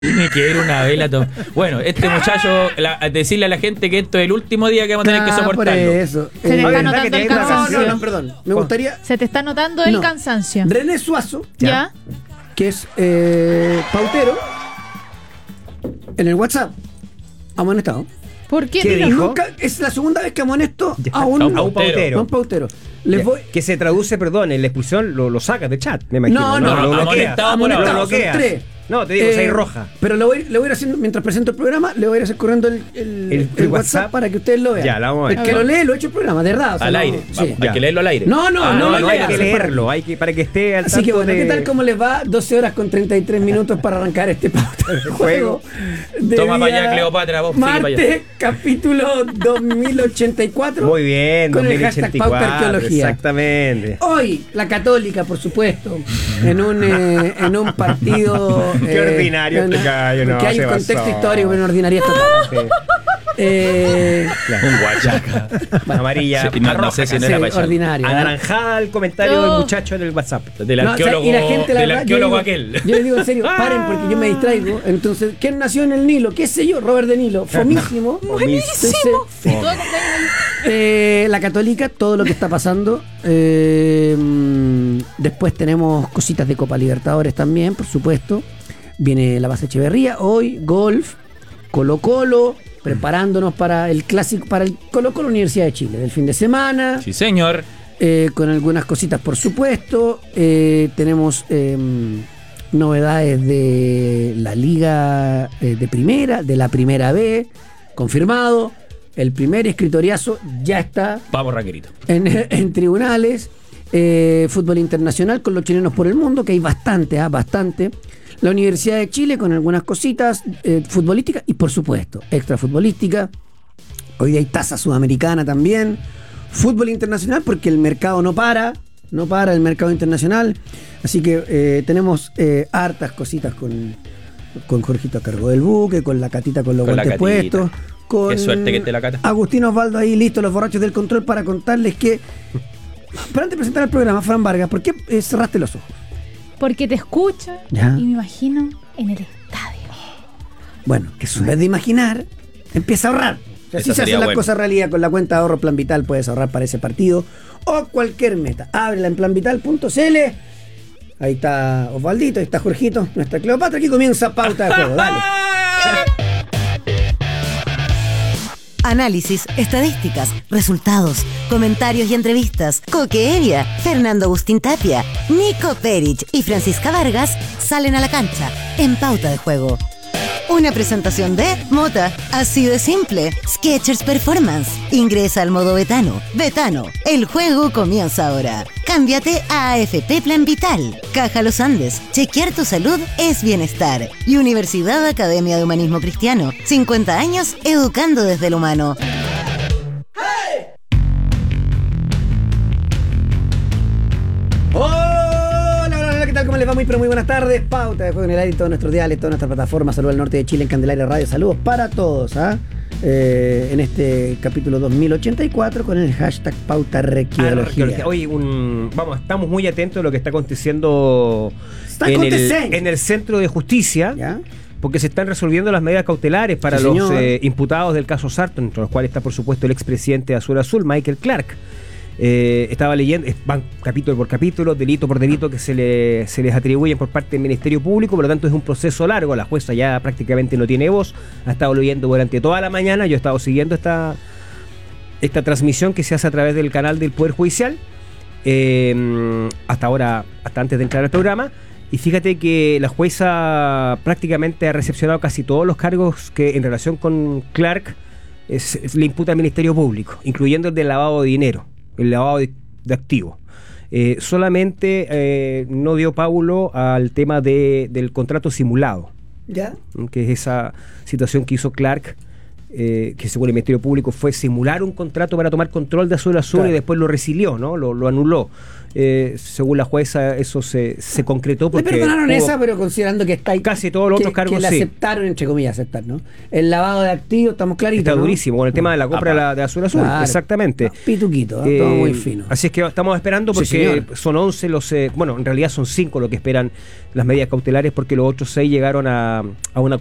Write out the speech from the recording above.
Tiene que ver una vela. Bueno, este muchacho, decirle a la gente que esto es el último día que vamos a tener que soportarlo. Por eso. Se te está notando el cansancio. No, perdón. Me gustaría. Se te está notando el cansancio. René Suazo, ¿Ya? que es pautero, en el WhatsApp, amonestado. ¿Por qué? ¿Qué dijo? Nunca, es la segunda vez que amonesto a un pautero. A un pautero. Les voy. Que se traduce, perdón, en la expulsión lo sacas de chat, me imagino. No, lo bloqueas. Amonestado, son 3. No, te digo, 6 roja. Pero le voy a ir haciendo, mientras presento el programa, le voy a ir corriendo el WhatsApp para que ustedes lo vean. Ya, la vamos a ver. El que lo lee, lo he hecho el programa, de verdad. O sea, al aire. Sí. Hay que leerlo al aire. No hay que leerlo, para que esté al tanto. Así que bueno, ¿qué tal cómo les va? 12 horas con 33 minutos para arrancar este pauta de juego. Toma para allá, Cleopatra, vos. Martes, capítulo 2084. Muy bien, con 2084, el hashtag pauta arqueología. Exactamente. Hoy, la Católica, por supuesto, en un partido. Qué ordinario este gallo, no. Que hay un contexto histórico, pero una ordinaria total. Un guachaca. Amarilla. No sé si no era para allá. Ordinario. Anaranjada el comentario del muchacho en el WhatsApp. Del arqueólogo, y la gente, del arqueólogo aquel. Yo le digo en serio, paren porque yo me distraigo. Entonces, ¿quién nació en el Nilo? ¿Qué sé yo? Robert De Nilo. Fomísimo. Buenísimo. La Católica, todo lo que está pasando. Después tenemos cositas de Copa Libertadores también, por supuesto. Viene la Base Echeverría. Hoy, golf, Colo-Colo, preparándonos para el clásico, para el Colo-Colo Universidad de Chile del fin de semana. Sí, señor. Con algunas cositas, por supuesto. Tenemos novedades de la Liga de Primera, de la Primera B, confirmado. El primer escritoriazo ya está. Vamos, Raquelito. En tribunales. Fútbol internacional con los chilenos por el mundo, que hay bastante. La Universidad de Chile con algunas cositas futbolísticas y, por supuesto, extra futbolística. Hoy hay tasa sudamericana también. Fútbol internacional porque el mercado no para el mercado internacional. Así que tenemos hartas cositas con Jorgito a cargo del buque, con la Catita con los guantes puestos. Qué suerte que esté la Cata. Agustín Osvaldo ahí listo, los borrachos del control para contarles que... Pero antes de presentar el programa, Fran Vargas, ¿por qué cerraste los ojos? Porque te escucho ¿Ya? y me imagino en el estadio. Bueno, que en vez de imaginar, empieza a ahorrar. O sea, si se hace la cosa realidad con la cuenta de ahorro Plan Vital, puedes ahorrar para ese partido o cualquier meta. Ábrela en planvital.cl. Ahí está Osvaldito, ahí está Jorgito, nuestra Cleopatra. Aquí comienza Pauta de Juego. Dale. Análisis, estadísticas, resultados, comentarios y entrevistas. Coque Evia, Fernando Agustín Tapia, Nico Perich y Francisca Vargas salen a la cancha en Pauta de Juego. Una presentación de Mota, así de simple. Skechers Performance. Ingresa al modo Betano. Betano, el juego comienza ahora. Cámbiate a AFP Plan Vital. Caja Los Andes. Chequear tu salud es bienestar. Y Universidad Academia de Humanismo Cristiano. 50 años educando desde el humano. ¿Qué tal? ¿Cómo les va? Muy buenas tardes. Pauta de Juego en el aire, todos nuestros diales, todas nuestras plataformas. Saludos al norte de Chile en Candelaria Radio. Saludos para todos, en este capítulo 2084 con el hashtag Pauta Arqueología. Hoy estamos muy atentos a lo que está aconteciendo en el Centro de Justicia. ¿Ya? Porque se están resolviendo las medidas cautelares para los imputados del caso Sarton, entre los cuales está, por supuesto, el expresidente de Azul, Michael Clark. Estaba leyendo, van capítulo por capítulo, delito por delito que se les atribuyen por parte del Ministerio Público, por lo tanto es un proceso largo. La jueza ya prácticamente no tiene voz, ha estado leyendo durante toda la mañana. Yo he estado siguiendo esta transmisión que se hace a través del canal del Poder Judicial hasta ahora, hasta antes de entrar al programa. Y fíjate que la jueza prácticamente ha recepcionado casi todos los cargos que en relación con Clark le imputa al Ministerio Público, incluyendo el del lavado de dinero, el lavado de activos. Solamente no dio pábulo al tema del contrato simulado. ¿Ya? Que es esa situación que hizo Clark que según el Ministerio Público fue simular un contrato para tomar control de Azul Azul, y después lo resilió, ¿no? Lo anuló. Según la jueza, eso se concretó porque... Le perdonaron esa, pero considerando que está ahí... Casi todos los otros cargos, que le aceptaron, entre comillas, ¿no? El lavado de activos, estamos claritos, está ¿no? durísimo con el tema de la compra de Azul Azul, claro. Exactamente. Pituquito, todo muy fino. Así es que estamos esperando porque son 11 los... bueno, en realidad son 5 lo que esperan las medidas cautelares, porque los otros 6 llegaron a una